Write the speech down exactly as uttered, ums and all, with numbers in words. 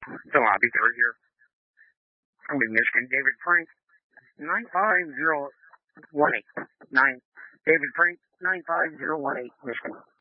So I'll be through here. I'm with Michigan. David Frank, nine five zero one eight. Nine. David Frank, nine five zero one eight, Michigan.